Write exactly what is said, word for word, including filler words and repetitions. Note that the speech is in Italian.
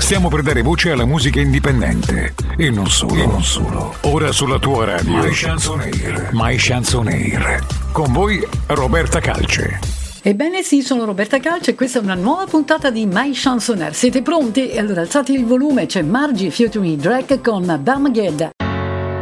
Stiamo per dare voce alla musica indipendente. E non solo, e non solo. Ora sulla tua radio. My Chansonair. My Chansonair. Con voi Roberta Calce. Ebbene sì, sono Roberta Calce e questa è una nuova puntata di My Chansonair. Siete pronti? E allora alzate il volume, c'è Margie featuring Drake con Bamaged.